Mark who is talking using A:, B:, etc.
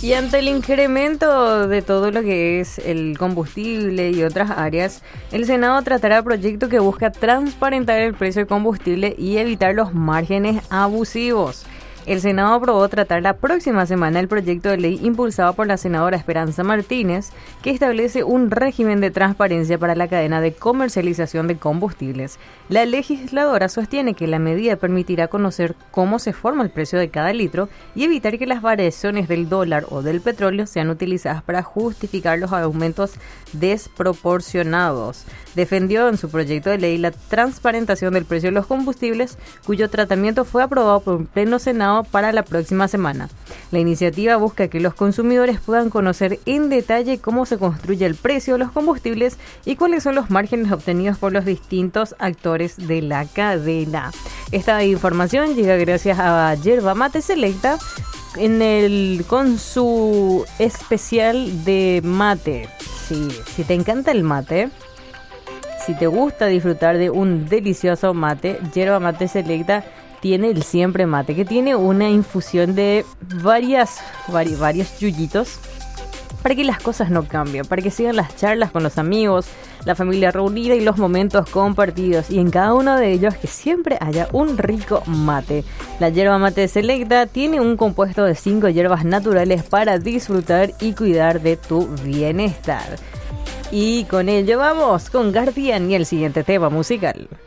A: Y ante el incremento de todo lo que es el combustible y otras áreas, el Senado tratará el proyecto que busca transparentar el precio del combustible y evitar los márgenes abusivos. El Senado aprobó tratar la próxima semana el proyecto de ley impulsado por la senadora Esperanza Martínez, que establece un régimen de transparencia para la cadena de comercialización de combustibles. La legisladora sostiene que la medida permitirá conocer cómo se forma el precio de cada litro y evitar que las variaciones del dólar o del petróleo sean utilizadas para justificar los aumentos desproporcionados. Defendió en su proyecto de ley la transparentación del precio de los combustibles, cuyo tratamiento fue aprobado por un pleno Senado para la próxima semana. La iniciativa busca que los consumidores puedan conocer en detalle cómo se construye el precio de los combustibles y cuáles son los márgenes obtenidos por los distintos actores de la cadena. Esta información llega gracias a Yerba Mate Selecta con su especial de mate. Sí, si te encanta el mate, si te gusta disfrutar de un delicioso mate, Yerba Mate Selecta tiene el siempre mate, que tiene una infusión de varios yuyitos para que las cosas no cambien, para que sigan las charlas con los amigos, la familia reunida y los momentos compartidos, y en cada uno de ellos que siempre haya un rico mate. La Yerba Mate Selecta tiene un compuesto de 5 hierbas naturales para disfrutar y cuidar de tu bienestar. Y con ello vamos con Guardian y el siguiente tema musical.